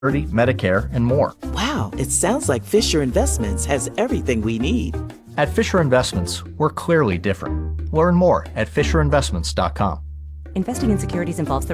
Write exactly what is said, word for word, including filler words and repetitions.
Medicare, and more. Wow, it sounds like Fisher Investments has everything we need. At Fisher Investments, we're clearly different. Learn more at fisher investments dot com. Investing in securities involves the